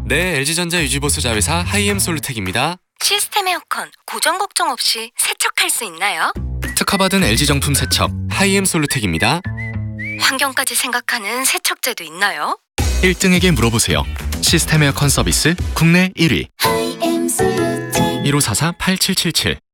네, LG전자 유지보수 자회사 하이엠솔루텍입니다. 시스템 에어컨 고정 걱정 없이 세척할 수 있나요? 특허받은 LG 정품 세척 하이엠솔루텍입니다. 환경까지 생각하는 세척제도 있나요? 1등에게 물어보세요. 시스템 에어컨 서비스 국내 1위. 1544-8777